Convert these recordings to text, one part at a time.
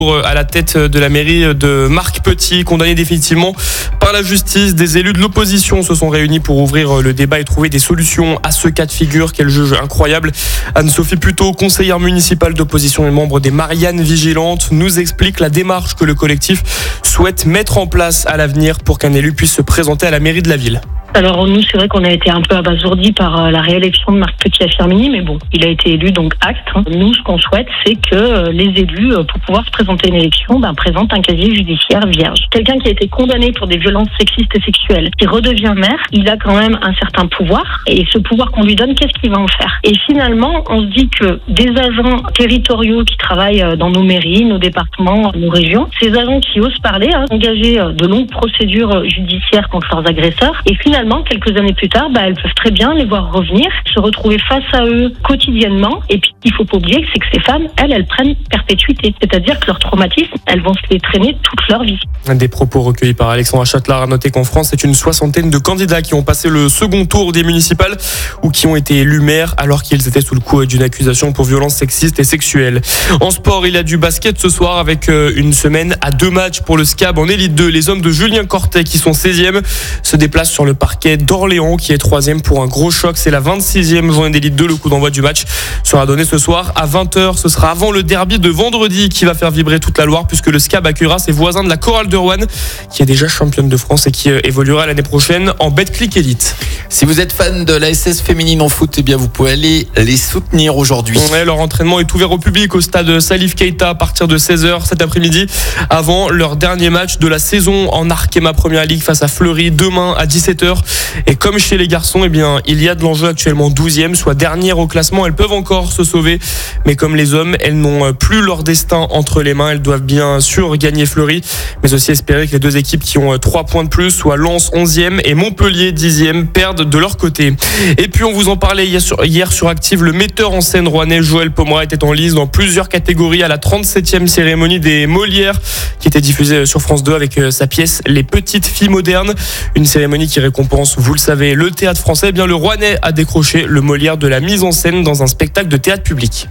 À la tête de la mairie de Marc Petit, condamné définitivement par la justice. Des élus de l'opposition se sont réunis pour ouvrir le débat et trouver des solutions à ce cas de figure qu'elle juge incroyable. Anne-Sophie Puteaux, conseillère municipale d'opposition et membre des Mariannes Vigilantes, nous explique la démarche que le collectif souhaite mettre en place à l'avenir pour qu'un élu puisse se présenter à la mairie de la ville. Alors nous, c'est vrai qu'on a été un peu abasourdis par la réélection de Marc Petit à Firminy, mais bon, il a été élu, donc acte. Nous, ce qu'on souhaite, c'est que les élus, pour pouvoir se présenter à une élection, présentent un casier judiciaire vierge. Quelqu'un qui a été condamné pour des violences sexistes et sexuelles, qui redevient maire, il a quand même un certain pouvoir, et ce pouvoir qu'on lui donne, qu'est-ce qu'il va en faire? Et finalement, on se dit que des agents territoriaux qui travaillent dans nos mairies, nos départements, nos régions, ces agents qui osent parler, engager de longues procédures judiciaires contre leurs agresseurs, et finalement, quelques années plus tard, elles peuvent très bien les voir revenir, se retrouver face à eux quotidiennement. Et puis, il faut pas oublier que c'est que ces femmes, elles prennent perpétuité. C'est-à-dire que leur traumatisme, elles vont se les traîner toute leur vie. Des propos recueillis par Alexandra Châtelard. À noter qu'en France, c'est une 60aine de candidats qui ont passé le second tour des municipales ou qui ont été élus maires alors qu'ils étaient sous le coup d'une accusation pour violence sexiste et sexuelle. En sport, il y a du basket ce soir avec une semaine à 2 matchs pour le SCAB en Élite 2. Les hommes de Julien Cortet, qui sont 16e, se déplacent sur le parquet d'Orléans, qui est 3e pour un gros choc. C'est la 26e journée d'Élite 2. Le coup d'envoi du match sera donné ce soir à 20h. Ce sera avant le derby de vendredi qui va faire vibrer toute la Loire, puisque le SCAB accueillera ses voisins de la Chorale de Roanne, qui est déjà championne de France et qui évoluera l'année prochaine en Betclic Elite. Si vous êtes fan de la SS féminine en foot, eh bien vous pouvez aller les soutenir aujourd'hui. Ouais, leur entraînement est ouvert au public au stade Salif Keita à partir de 16h cet après-midi, avant leur dernier match de la saison en Arkema Première Ligue face à Fleury demain à 17h. Et comme chez les garçons, il y a de l'enjeu actuellement 12e, soit dernière au classement. Elles peuvent encore se sauver, mais comme les hommes, elles n'ont plus leur destin entre les mains. Elles doivent bien sûr gagner Fleury, mais aussi espérer que les deux équipes qui ont 3 points de plus, soit Lens 11e et Montpellier 10e, perdent de leur côté. Et puis on vous en parlait hier sur Active, le metteur en scène rouennais Joël Pomera était en lice dans plusieurs catégories à la 37e cérémonie des Molières qui était diffusée sur France 2 avec sa pièce Les Petites Filles Modernes, une cérémonie qui récompense, vous le savez, le théâtre français. Le Rouennais a décroché le Molière de la mise en scène dans un spectacle de théâtre public.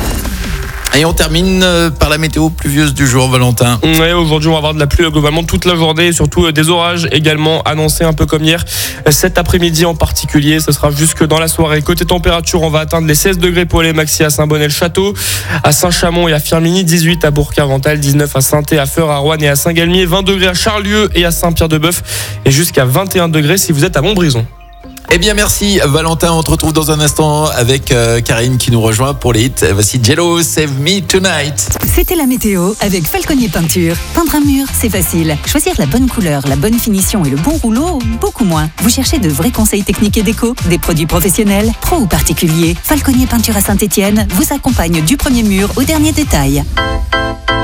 Et on termine par la météo pluvieuse du jour, Valentin. Ouais, aujourd'hui on va avoir de la pluie globalement toute la journée, et surtout des orages également annoncés un peu comme hier. Cet après-midi en particulier, ce sera jusque dans la soirée. Côté température, on va atteindre les 16 degrés pour les maxi à Saint-Bonnet-le-Château, à Saint-Chamond et à Firminy, 18 à Bourg-Carvental, 19 à Sainté, à Feur, à Roanne et à Saint-Galmier, 20 degrés à Charlieu et à Saint-Pierre-de-Bœuf et jusqu'à 21 degrés si vous êtes à Montbrison. Eh bien merci Valentin, on te retrouve dans un instant avec Karine qui nous rejoint pour les hits. Voici Jello, Save Me Tonight. C'était la météo avec Falconier Peinture. Peindre un mur, c'est facile. Choisir la bonne couleur, la bonne finition et le bon rouleau, beaucoup moins. Vous cherchez de vrais conseils techniques et déco, des produits professionnels, pro ou particuliers. Falconier Peinture à Saint-Étienne vous accompagne du premier mur au dernier détail.